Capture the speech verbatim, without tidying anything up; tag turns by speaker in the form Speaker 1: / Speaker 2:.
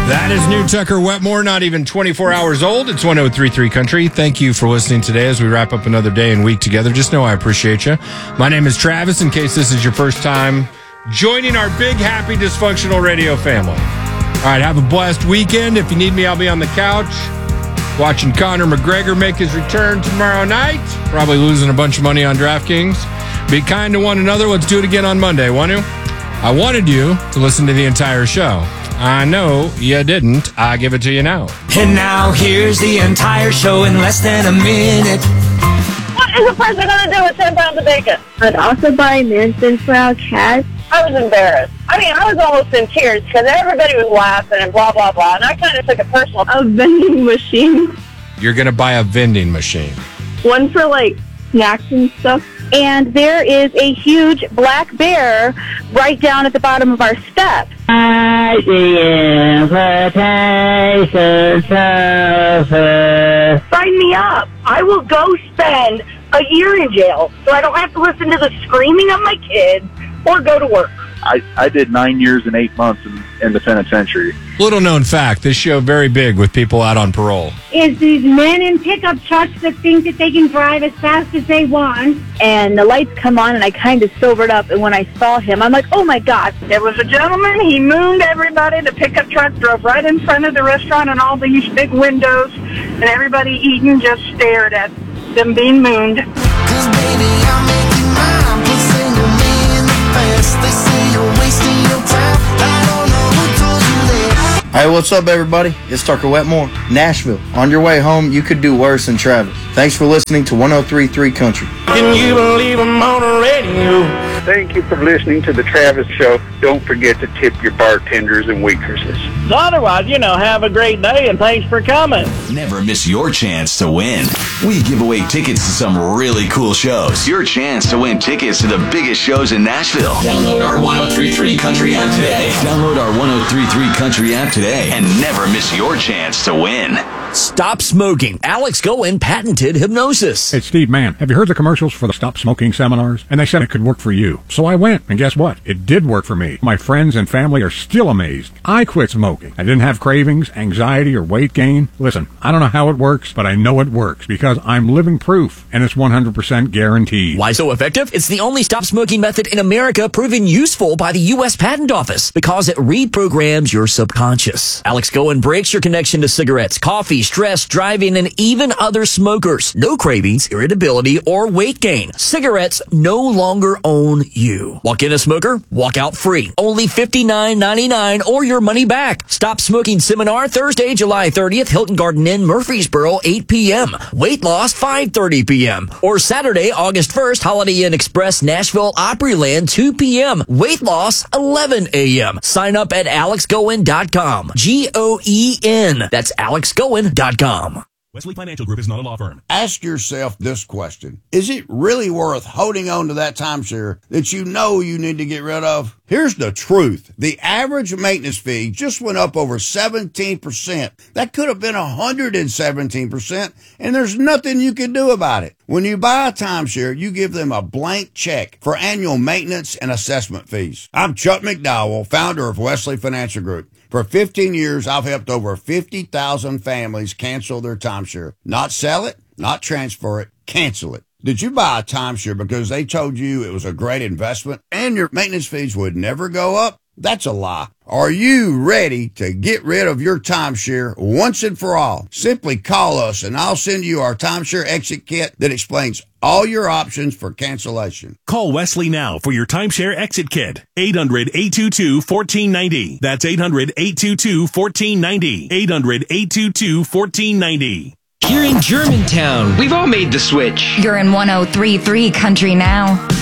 Speaker 1: That is new Tucker Wetmore, not even twenty-four hours old. It's one oh three point three Country. Thank you for listening today as we wrap up another day and week together. Just know I appreciate you. My name is Travis, in case this is your first time joining our big, happy, dysfunctional radio family. All right, have a blessed weekend. If you need me, I'll be on the couch watching Conor McGregor make his return tomorrow night. Probably losing a bunch of money on DraftKings. Be kind to one another. Let's do it again on Monday, want to? I wanted you to listen to the entire show. I know you didn't. I give it to you now.
Speaker 2: And now here's the entire show in less than a minute.
Speaker 3: What is a person going to do with ten pounds of bacon?
Speaker 4: I'd also buy Manson for our cat.
Speaker 3: I was embarrassed. I mean, I was almost in tears because everybody was laughing and blah, blah, blah. And I kind of took it personal.
Speaker 4: A vending machine.
Speaker 1: You're going to buy a vending machine.
Speaker 4: One for, like, snacks and stuff.
Speaker 5: And there is a huge black bear right down at the bottom of our steps.
Speaker 6: I see invitation suffer.
Speaker 3: Sign me up. I will go spend a year in jail so I don't have to listen to the screaming of my kids or go to work.
Speaker 7: I, I did nine years and eight months in, in the penitentiary.
Speaker 1: Little known fact, this show very big with people out on parole.
Speaker 8: Is these men in pickup trucks that think that they can drive as fast as they want.
Speaker 5: And the lights come on and I kind of sobered up, and when I saw him, I'm like, oh my God.
Speaker 3: There was a gentleman, he mooned everybody. The pickup truck drove right in front of the restaurant and all these big windows, and everybody eating just stared at them being mooned.
Speaker 2: 'Cause baby, I'll make you mine. Put single me in the past. They say you're wasting your time. I don't know who told you that.
Speaker 9: Hey, what's up, everybody? It's Tucker Wetmore, Nashville. On your way home, you could do worse than Travis. Thanks for listening to one oh three point three Country.
Speaker 2: Can you believe I'm on the radio?
Speaker 7: Thank you for listening to the Travis Show. Don't forget to tip your bartenders and waitresses.
Speaker 10: So otherwise, you know, have a great day and thanks for coming.
Speaker 11: Never miss your chance to win. We give away tickets to some really cool shows. Your chance to win tickets to the biggest shows in Nashville. Download our one oh three point three Country app today. Download our one oh three point three Country app today and never miss your chance to win.
Speaker 12: Stop smoking. Alex Goen patented hypnosis.
Speaker 13: Hey, Steve Mann, have you heard the commercials for the Stop Smoking seminars? And they said it could work for you. So I went, and guess what? It did work for me. My friends and family are still amazed. I quit smoking. I didn't have cravings, anxiety, or weight gain. Listen, I don't know how it works, but I know it works because I'm living proof, and it's one hundred percent guaranteed.
Speaker 12: Why so effective? It's the only stop smoking method in America proven useful by the U S Patent Office because it reprograms your subconscious. Alex Goen breaks your connection to cigarettes, coffee, stress, driving, and even other smokers. No cravings, irritability, or weight gain. Cigarettes no longer own you. Walk in a smoker, walk out free. Only fifty-nine ninety-nine or your money back. Stop Smoking Seminar Thursday, July thirtieth, Hilton Garden Inn, Murfreesboro, eight p.m. Weight loss, five thirty p.m. Or Saturday, August first, Holiday Inn Express, Nashville, Opryland, two p.m. Weight loss, eleven a.m. Sign up at alex goen dot com. G O E N. That's alex goen dot com.
Speaker 14: Wesley Financial Group is not a law firm.
Speaker 15: Ask yourself this question. Is it really worth holding on to that timeshare that you know you need to get rid of? Here's the truth. The average maintenance fee just went up over seventeen percent. That could have been one hundred seventeen percent, and there's nothing you can do about it. When you buy a timeshare, you give them a blank check for annual maintenance and assessment fees. I'm Chuck McDowell, founder of Wesley Financial Group. For fifteen years, I've helped over fifty thousand families cancel their timeshare. Not sell it, not transfer it, cancel it. Did you buy a timeshare because they told you it was a great investment and your maintenance fees would never go up? That's a lie. Are you ready to get rid of your timeshare once and for all? Simply call us and I'll send you our timeshare exit kit that explains all your options for cancellation.
Speaker 14: Call Wesley now for your timeshare exit kit. eight hundred, eight two two, one four nine zero. That's eight hundred, eight two two, one four nine zero. eight hundred, eight two two, one four nine zero.
Speaker 16: Here in Germantown, we've all made the switch.
Speaker 17: You're in one oh three point three Country now.